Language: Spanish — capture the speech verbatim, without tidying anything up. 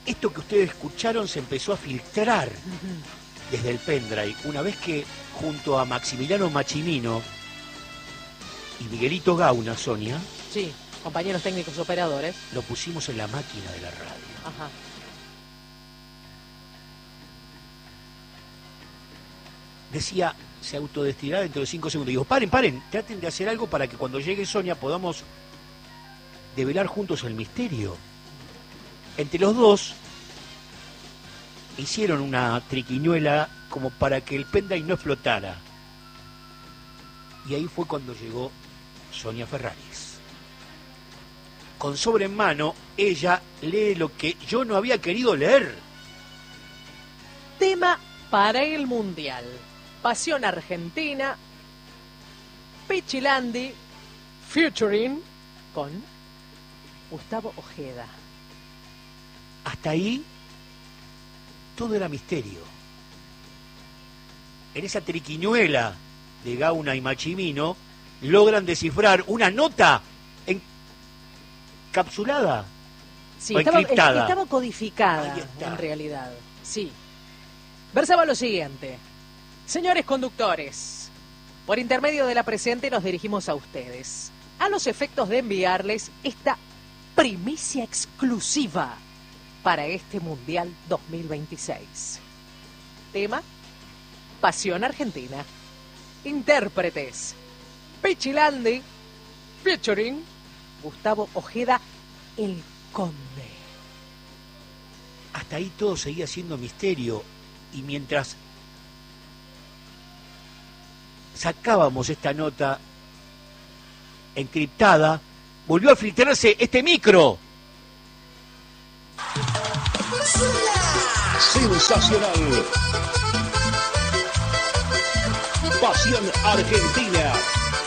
esto que ustedes escucharon se empezó a filtrar uh-huh. desde el pendrive, una vez que junto a Maximiliano Machimino y Miguelito Gauna, Sonia, sí, compañeros técnicos operadores, lo pusimos en la máquina de la radio. Ajá. Decía, se autodestruirá dentro de cinco segundos. Digo, paren, paren, traten de hacer algo para que cuando llegue Sonia podamos develar juntos el misterio. Entre los dos hicieron una triquiñuela como para que el pendrive no explotara. Y ahí fue cuando llegó Sonia Ferraris. Con sobre en mano, ella lee lo que yo no había querido leer. Tema para el Mundial. Pasión Argentina. Pichilandi. Featuring con Gustavo Ojeda. Hasta ahí todo era misterio. En esa triquiñuela de Gauna y Machimino logran descifrar una nota encapsulada sí, o estaba, encriptada. Estaba codificada en realidad. Sí. Versaba lo siguiente. Señores conductores, por intermedio de la presente nos dirigimos a ustedes, a los efectos de enviarles esta primicia exclusiva para este Mundial dos mil veintiséis. Tema, Pasión Argentina. Intérpretes, Pichilandi, featuring Gustavo Ojeda, el Conde. Hasta ahí todo seguía siendo misterio, y mientras sacábamos esta nota encriptada, volvió a filtrarse este micro. Sensacional. Pasión Argentina.